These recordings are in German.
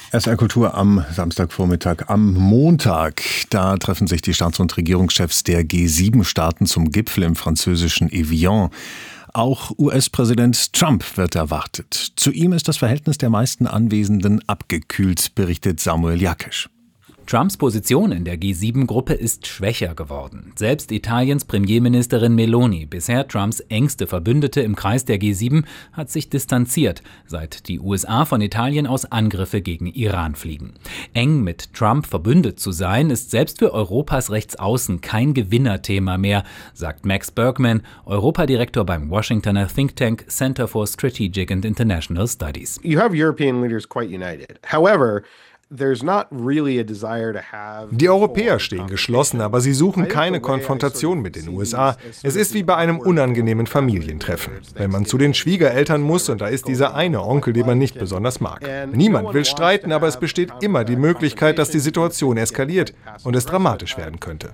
SR Kultur am Samstagvormittag. Am Montag, da treffen sich die Staats- und Regierungschefs der G7-Staaten zum Gipfel im französischen Evian. Auch US-Präsident Trump wird erwartet. Zu ihm ist das Verhältnis der meisten Anwesenden abgekühlt, berichtet Samuel Jakisch. Trumps Position in der G7-Gruppe ist schwächer geworden. Selbst Italiens Premierministerin Meloni, bisher Trumps engste Verbündete im Kreis der G7, hat sich distanziert, seit die USA von Italien aus Angriffe gegen Iran fliegen. Eng mit Trump verbündet zu sein, ist selbst für Europas Rechtsaußen kein Gewinnerthema mehr, sagt Max Bergman, Europadirektor beim Washingtoner Think Tank Center for Strategic and International Studies. You have European leaders quite united. However, die Europäer stehen geschlossen, aber sie suchen keine Konfrontation mit den USA. Es ist wie bei einem unangenehmen Familientreffen. Wenn man zu den Schwiegereltern muss und da ist dieser eine Onkel, den man nicht besonders mag. Niemand will streiten, aber es besteht immer die Möglichkeit, dass die Situation eskaliert und es dramatisch werden könnte.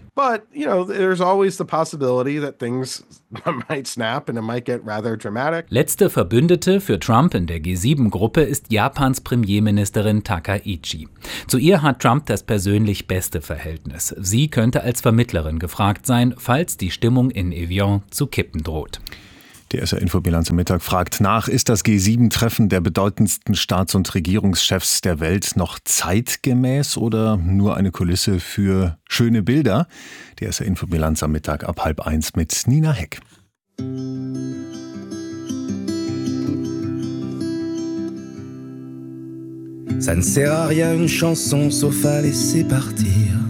Letzte Verbündete für Trump in der G7-Gruppe ist Japans Premierministerin Takaichi. Zu ihr hat Trump das persönlich beste Verhältnis. Sie könnte als Vermittlerin gefragt sein, falls die Stimmung in Evian zu kippen droht. Die SR-Infobilanz am Mittag fragt nach, ist das G7-Treffen der bedeutendsten Staats- und Regierungschefs der Welt noch zeitgemäß oder nur eine Kulisse für schöne Bilder? Die SR-Infobilanz am Mittag ab 12:30 mit Nina Heck. Ça ne sert à rien une chanson sauf à laisser partir.